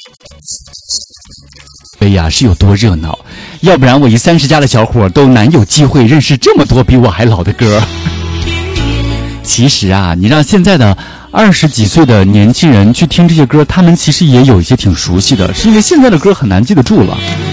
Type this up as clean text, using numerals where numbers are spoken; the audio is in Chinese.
哎呀，是有多热闹，要不然我一30加的小伙都难有机会认识这么多比我还老的歌。其实啊，你让现在的20几岁的年轻人去听这些歌，他们其实也有一些挺熟悉的，是因为现在的歌很难记得住了。